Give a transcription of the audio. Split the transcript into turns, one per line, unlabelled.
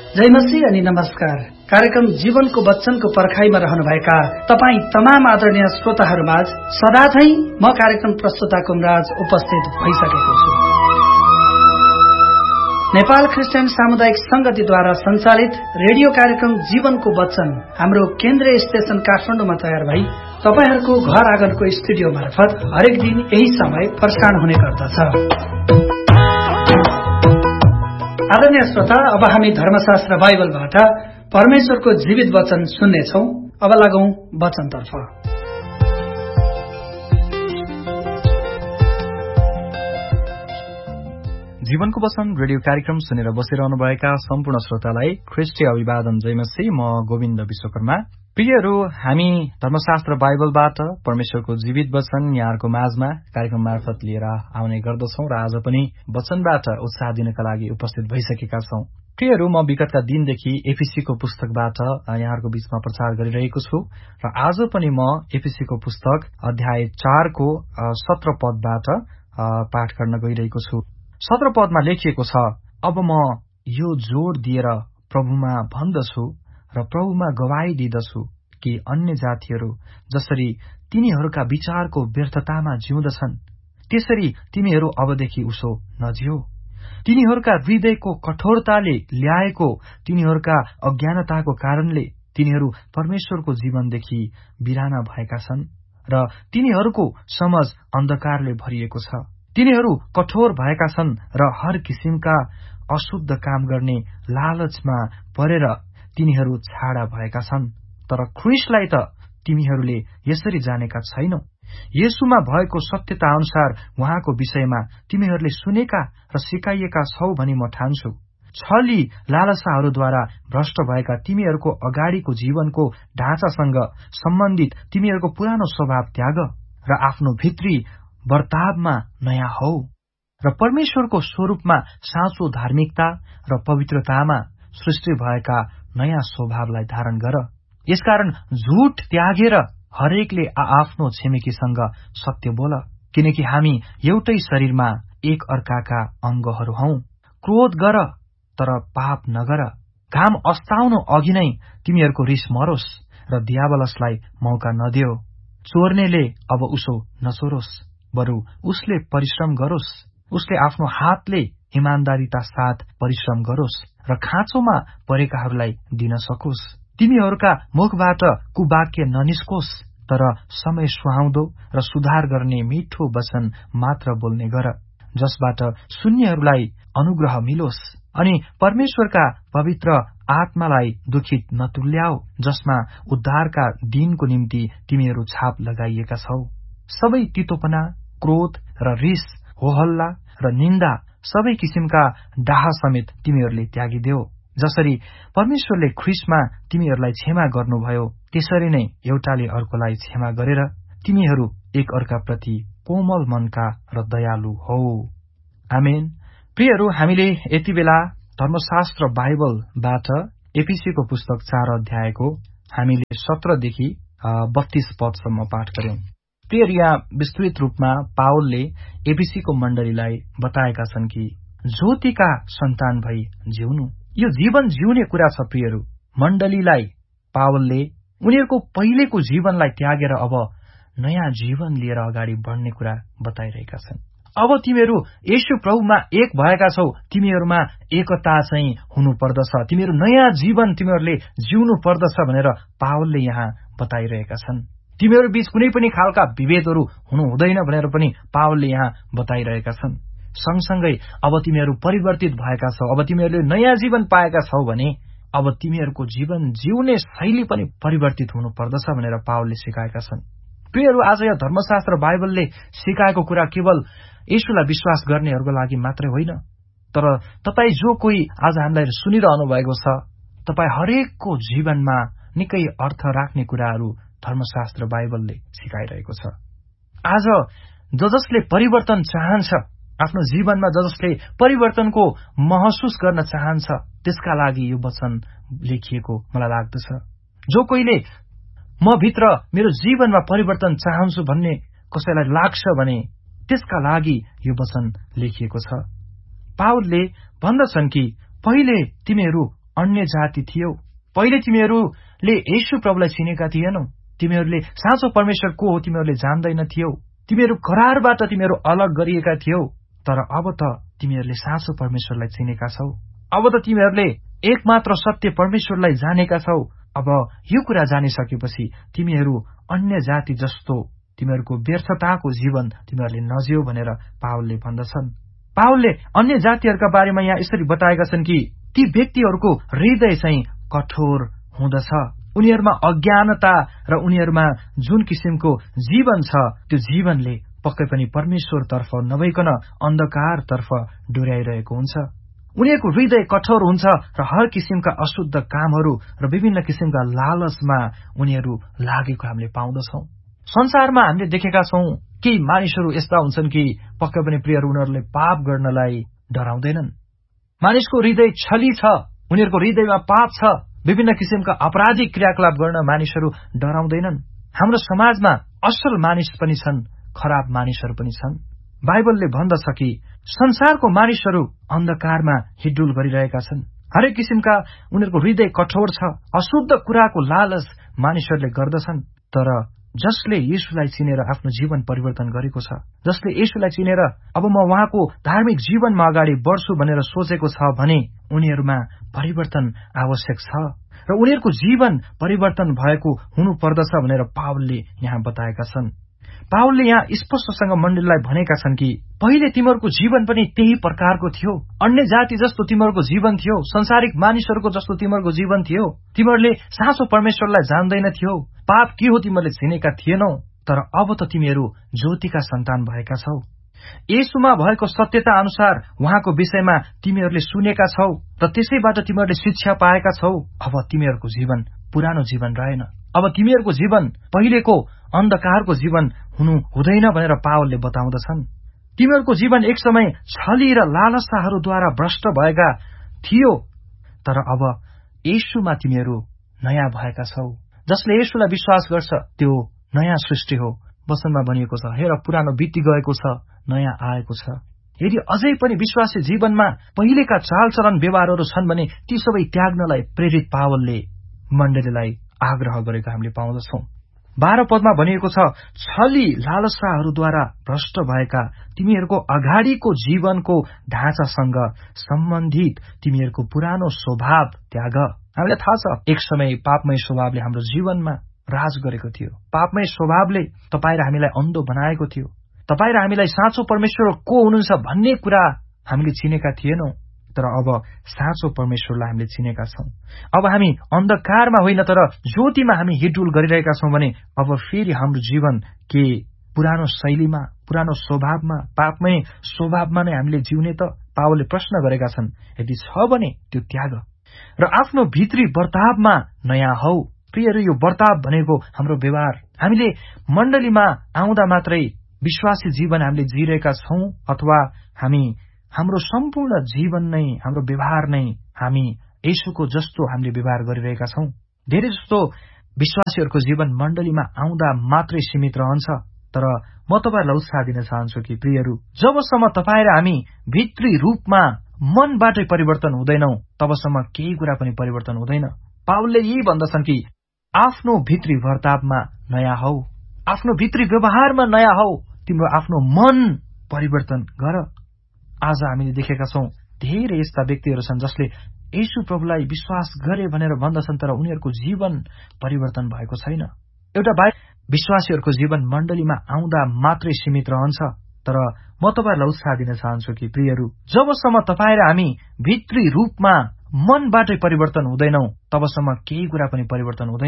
जय मसीह अनि नमस्कार। कार्यक्रम जीवनको वचनको पर्खाइमा रहनुभएका तपाईँ तमाम आदरणीय श्रोताहरूमाझ सदा झैं म कार्यक्रम प्रस्तुता कुमराज उपस्थित भइसकेको छु। नेपाल क्रिस्चियन सामुदायिक संगतिद्वारा सञ्चालित रेडियो कार्यक्रम जीवनको वचन हाम्रो केन्द्रीय स्टेशन काठमाडौँमा तयार भई तपाईहरूको घर आँगनको स्टुडियो मार्फत हरेक दिन यही समय प्रसारण हुने गर्दछ। आदरणीय श्रोता, अब हामी धर्मशास्त्र बाइबलबाट परमेश्वरको जीवित वचन सुन्नेछौं। अब लागौं वचनतर्फ।
जीवनको वचन रेडियो कार्यक्रम सुनेर बसिरहनुभएका सम्पूर्ण श्रोतालाई ख्रीष्टीय अभिवादन। जय मसीह। म गोविन्द विश्वकर्मा। प्रियहरू, हामी धर्मशास्त्र बाइबलबाट परमेश्वरको जीवित वचन यहाँहरूको माझमा कार्यक्रम मार्फत लिएर आउने गर्दछौं र आज पनि वचनबाट उत्साह दिनका लागि उपस्थित भइसकेका छौं। प्रियहरू, म विगतका दिनदेखि एफिसीको पुस्तकबाट यहाँहरूको बीचमा प्रचार गरिरहेको छु र आज पनि म एफिसीको पुस्तक अध्याय 4 को 17 पदबाट पाठ गर्न गइरहेको छु। 17 पदमा लेखिएको छ, अब म यो जोड दिएर प्रभुमा भन्दछु र प्रभुमा गवाही दिदछु कि अन्य जातिहरू जसरी तिनीहरूका विचारको व्यर्थतामा जिउँदछन् त्यसरी तिमीहरू अबदेखि उसो नजिउ। तिनीहरूका हृदयको कठोरताले ल्याएको तिनीहरूका अज्ञानताको कारणले तिनीहरू परमेश्वरको जीवनदेखि बिराना भएका छन् र तिनीहरूको समझ अन्धकारले भरिएको छ। तिनीहरू कठोर भएका छन् र हर किसिमका अशुद्ध काम गर्ने लालचमा परेर तिनीहरू छाडा भएका छन्। तर ख्रीष्टलाई त तिमीहरूले यसरी जानेका छैनौ। येशूमा भएको सत्यता अनुसार उहाँको विषयमा तिमीहरूले सुनेका र सिकाइएका छौ भनी म ठान्छु। छली लालसाहरूद्वारा भ्रष्ट भएका तिमीहरूको अगाडिको जीवनको ढाँचासँग सम्बन्धित तिमीहरूको पुरानो स्वभाव त्याग र आफ्नो भित्री वर्तावमा नयाँ हौ र परमेश्वरको स्वरूपमा साँचो धार्मिकता र पवित्रतामा सृष्टि भएका नयाँ स्वभावलाई धारण गर। यसकारण झूठ त्यागेर हरेकले आफ्नो छिमेकीसँग सत्य बोल, किनकि हामी एउटै शरीरमा एक अर्काका अंगहरू हौ। क्रोध गर तर पाप नगर। घाम अस्ताउनु अघि नै तिमीहरूको रिस मरोस् र दियावलसलाई मौका नदेऊ। चोर्नेले अब उसो नचोरोस्, बरु उसले परिश्रम गरोस्। उसले आफ्नो हातले इमानदारीता साथ परिश्रम गरोस् र खाँचोमा परेकाहरूलाई दिन सकोस्। तिमीहरूका मुखबाट कुवाक्य ननिस्कोस्, तर समय सुहाउँदो र सुधार गर्ने मिठो वचन मात्र बोल्ने गर, जसबाट सुन्नेहरूलाई अनुग्रह मिलोस्। अनि परमेश्वरका पवित्र आत्मालाई दुखित नतुल्याऊ, जसमा उद्धारका दिनको निम्ति तिमीहरू छाप लगाइएका छौ। सबै तितोपना, क्रोध र रिस, होहल्ला र निन्दा, सबै किसिमका डाह समेत तिमीहरूले त्यागिदेऊ। जसरी परमेश्वरले ख्रीष्टमा तिमीहरूलाई क्षमा गर्नुभयो, त्यसरी नै एउटाले अर्कोलाई क्षमा गरेर तिमीहरू एक अर्काप्रति कोमल मनका र दयालु हौ। आमेन। प्रियहरू, हामीले यति बेला धर्मशास्त्र बाइबलबाट एफिसीको पुस्तक 4 अध्यायको हामीले 17 देखि 32 पदसम्म पाठ गर्यौं। प्रियहरू, यहाँ विस्तृत रूपमा पावलले एफिसीको मण्डलीलाई बताएका छन् कि ज्योतिका सन्तान भई जिउनु, यो जीवन जिउने कुरा छ। प्रियहरू, मण्डलीलाई पावलले उनीहरूको पहिलेको जीवनलाई त्यागेर अब नयाँ जीवन लिएर अगाडि बढ्ने कुरा बताइरहेका छन्। अब तिमीहरू येशू प्रभुमा एक भएका छौ, तिमीहरूमा एकता चाहिँ हुनु पर्दछ, तिमीहरू नयाँ जीवन तिमीहरूले जिउनु पर्दछ भनेर पावलले यहाँ बताइरहेका छन्। तिमीहरू बीच कुनै पनि खालका विभेदहरू हुनु हुँदैन भनेर पनि पावलले यहाँ बताइरहेका छन्। सँगसँगै अब तिमीहरू परिवर्तित भएका छौ, अब तिमीहरूले नयाँ जीवन पाएका छौ भने अब तिमीहरूको जीवन जिउने शैली पनि परिवर्तित हुनु पर्दछ भनेर पावलले सिकाएका छन्। प्रियहरू, आज यो धर्मशास्त्र बाइबलले सिकाएको कुरा केवल येशूलाई विश्वास गर्नेहरूको लागि मात्रै होइन, तर तपाईँ जो कोही आज हामीलाई सुनिरहनु भएको छ, तपाईँ हरेकको जीवनमा निकै अर्थ राख्ने कुराहरू धर्मशास्त्र बाइबलले सिकाइरहेको छ। आज जसले परिवर्तन चाहन्छ, आफ्नो जीवनमा जसले परिवर्तनको महसुस गर्न चाहन्छ, त्यसका लागि यो वचन लेखिएको मलाई लाग्दछ। जो कोहीले म भित्र मेरो जीवनमा परिवर्तन चाहन्छु भन्ने कसैलाई लाग्छ भने त्यसका लागि यो वचन लेखिएको छ। पावलले भन्दछन् कि पहिले तिमीहरू अन्य जाति थियौ। पहिले तिमीहरूले येशू प्रभुलाई चिनेका थिएनौ। तिमीहरूले साँचो परमेश्वर को हो तिमीहरूले जान्दैन थियौ। तिमीहरू करारबाट तिमीहरू अलग गरिएका थियौ। तर अब त तिमीहरूले साँचो परमेश्वरलाई चिनेका छौ। अब त तिमीहरूले एकमात्र सत्य परमेश्वरलाई जानेका छौ। अब यो कुरा जानिसकेपछि तिमीहरू अन्य जाति जस्तो तिमीहरूको व्यर्थताको जीवन तिमीहरूले नजियौ भनेर पावलले भन्दछन्। पावलले अन्य जातिहरूका बारेमा यहाँ यसरी बताएका छन् कि ती व्यक्तिहरूको हृदय चाहिँ कठोर हुँदछ। उनीहरूमा अज्ञानता र उनीहरूमा जुन किसिमको जीवन छ त्यो जीवनले पक्कै पनि परमेश्वरतर्फ नभइकन अन्धकारतर्फ डोर्याइरहेको हुन्छ। उनीहरूको हृदय कठोर हुन्छ र हर किसिमका अशुद्ध कामहरू र विभिन्न किसिमका लालचमा उनीहरू लागेको हामीले पाउँदछौं। संसारमा हामीले देखेका छौं केही मानिसहरू यस्ता हुन्छन् कि पक्कै पनि प्रियहरू उनीहरूले पाप गर्नलाई डराउँदैनन्। मानिसको हृदय छली छ, उनीहरूको हृदयमा पाप छ, विभिन्न किसिमका अपराधिक क्रियाकलाप गर्न मानिसहरू डराउँदैनन्। हाम्रो समाजमा असल मानिस पनि छन्, खराब मानिसहरू पनि छन्। बाइबलले भन्दछ कि संसारको मानिसहरू अन्धकारमा हिडडुल गरिरहेका छन्। हरेक किसिमका उनीहरूको हृदय कठोर छ, अशुद्ध कुराको लालच मानिसहरूले गर्दछन्। तर जसले येशूलाई चिनेर आफ्नो जीवन परिवर्तन गरेको छ, जसले येशूलाई चिनेर अब म उहाँको धार्मिक जीवनमा अगाडि बढ्छु भनेर सोचेको छ भने उनीहरूमा परिवर्तन आवश्यक छ र उनीहरूको जीवन परिवर्तन भएको हुनुपर्दछ भनेर पावलले यहाँ बताएका छन्। पावलले यहाँ स्पष्टसँग मण्डलीलाई भनेका छन् कि पहिले तिमीहरूको जीवन पनि त्यही प्रकारको थियो। अन्य जाति जस्तो तिमीहरूको जीवन थियो, संसारिक मानिसहरूको जस्तो तिमीहरूको जीवन थियो। तिमीहरूले साँचो परमेश्वरलाई जान्दैन थियौ, पाप के हो तिमीहरूले चिनेका थिएनौ। तर अब त तिमीहरू ज्योतिका सन्तान भएका छौ। येशूमा भएको सत्यता अनुसार उहाँको विषयमा तिमीहरूले सुनेका छौ र त्यसैबाट तिमीहरूले शिक्षा पाएका छौ। अब तिमीहरूको जीवन पुरानो जीवन रहेन। अब तिमीहरूको जीवन पहिलेको अन्धकारको जीवन हुनु हुँदैन भनेर पावलले बताउँदछन्। तिमीहरूको जीवन एक समय छली र लालसाहरूद्वारा भ्रष्ट भएका थियो, तर अब येशूमा तिमीहरू नयाँ भएका छौ। जसले येशूलाई विश्वास गर्छ त्यो नयाँ सृष्टि हो। वचनमा भनिएको छ, हेर पुरानो बिति गएको छ, नयाँ आएको छ। यदि अझै पनि विश्वासी जीवनमा पहिलेका चालचलन व्यवहारहरू छन् भने ती सबै त्याग्नलाई प्रेरित पावलले मण्डलीलाई आग्रह गरेको हामीले पाउँदछौं। 12 पदमा भनिएको छ, छली लालसाहरूद्वारा भ्रष्ट भएका तिमीहरूको अगाडिको जीवनको ढाँचासँग सम्बन्धित तिमीहरूको पुरानो स्वभाव त्याग। हामीलाई थाहा छ एक समय पापमय स्वभावले हाम्रो जीवनमा राज गरेको थियो। पापमय स्वभावले तपाईँ र हामीलाई अन्धो बनाएको थियो। तपाईँ र हामीलाई साँचो परमेश्वर को हुनुहुन्छ भन्ने कुरा हामीले चिनेका थिएनौं। तर अब साँचो परमेश्वरलाई हामीले चिनेका छौं। अब हामी अन्धकारमा होइन तर ज्योतिमा हामी हिडडुल गरिरहेका छौं भने अब फेरि हाम्रो जीवन के पुरानो शैलीमा, पुरानो स्वभावमा, पापमय स्वभावमा नै हामीले जिउने त? पावलले प्रश्न गरेका छन्। यदि छ भने त्यो त्याग र आफ्नो भित्री वर्तावमा नयाँ हौ। प्रियहरू, यो वर्ताव भनेको हाम्रो व्यवहार। हामीले मण्डलीमा आउँदा मात्रै विश्वासी जीवन हामीले जिरहेका छौं अथवा हाम्रो सम्पूर्ण जीवन नै, हाम्रो व्यवहार नै हामी येशूको जस्तो हामीले व्यवहार गरिरहेका छौं। धेरै जस्तो विश्वासीहरूको जीवन मण्डलीमा आउँदा मात्रै सीमित रहन्छ। तर म तपाईहरुलाई उत्साह दिन चाहन्छु कि प्रियहरू, जबसम्म तपाईँ र हामी भित्री रूपमा मनबाटै परिवर्तन हुँदैनौ तबसम्म केही कुरा पनि परिवर्तन हुँदैन। पावलले यही भन्दछन् कि आफ्नो भित्री वर्तावमा नयाँ हौ, आफ्नो भित्री व्यवहारमा नयाँ हौ, तिम्रो आफ्नो मन परिवर्तन गर। आज हामीले देखेका छौं धेरै यस्ता व्यक्तिहरू छन् जसले येशू प्रभुलाई विश्वास गरे भनेर भन्दछन् तर उनीहरूको जीवन परिवर्तन भएको छैन। एउटा विश्वासीहरूको जीवन मण्डलीमा आउँदा मात्रै सीमित रहन्छ। तर म तपाईहरुलाई उत्साह दिन चाहन्छु कि प्रियहरू, जबसम्म तपाईँ र हामी भित्री रूपमा मनबाटै परिवर्तन हुँदैनौ तबसम्म केही कुरा पनि परिवर्तन हुँदैन।